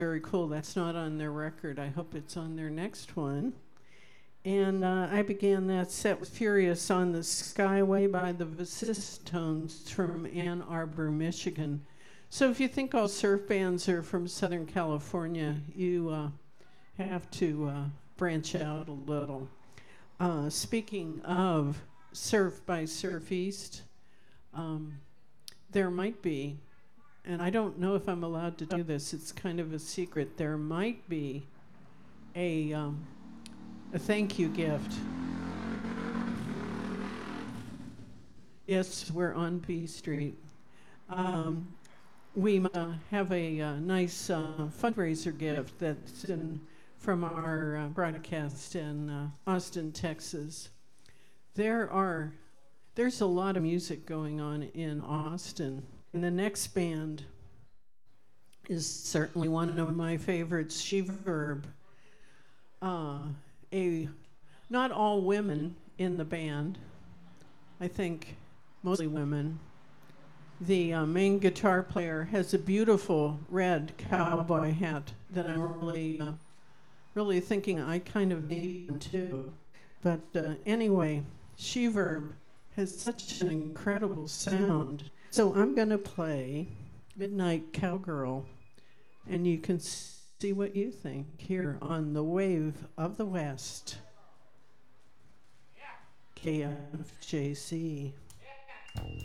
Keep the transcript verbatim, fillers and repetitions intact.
very cool. That's not on their record. I hope it's on their next one. And uh, I began that set with Furious on the Skyway by the Vicissitones from Ann Arbor, Michigan. So if you think all surf bands are from Southern California, you uh, have to uh, branch out a little. Uh, speaking of Surf by Surfeast, um, there might be, and I don't know if I'm allowed to do this, it's kind of a secret, there might be a... Um, A thank you gift. Yes, we're on B Street. Um, we uh, have a uh, nice uh, fundraiser gift that's in, from our uh, broadcast in uh, Austin, Texas. There are, there's a lot of music going on in Austin. And the next band is certainly one of my favorites, She-Verb. Uh, A, not all women in the band, I think mostly women. The uh, main guitar player has a beautiful red cowboy hat that I'm really, uh, really thinking I kind of need one too. But uh, anyway, She-Verb has such an incredible sound. So I'm gonna play Midnight Cowgirl, and you can see what you think here on the Wave of the West. K F J C.